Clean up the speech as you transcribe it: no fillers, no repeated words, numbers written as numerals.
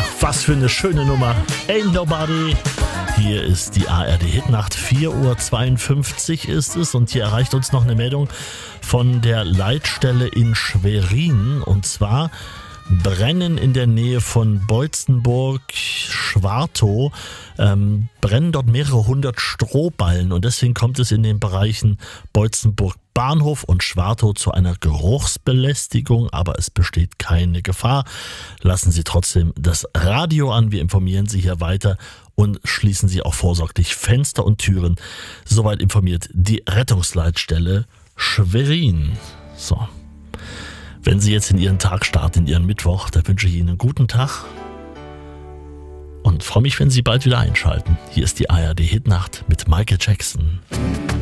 was für eine schöne Nummer. Ain't Nobody. Hier ist die ARD Hitnacht. 4:52 Uhr ist es und hier erreicht uns noch eine Meldung von der Leitstelle in Schwerin. Und zwar brennen in der Nähe von Beutzenburg-Schwartow, brennen dort mehrere hundert Strohballen und deswegen kommt es in den Bereichen Beutzenburg Bahnhof und Schwartow zu einer Geruchsbelästigung, aber es besteht keine Gefahr. Lassen Sie trotzdem das Radio an, wir informieren Sie hier weiter und schließen Sie auch vorsorglich Fenster und Türen. Soweit informiert die Rettungsleitstelle Schwerin. So. Wenn Sie jetzt in Ihren Tag starten, in Ihren Mittwoch, da wünsche ich Ihnen einen guten Tag und freue mich, wenn Sie bald wieder einschalten. Hier ist die ARD Hitnacht mit Michael Jackson.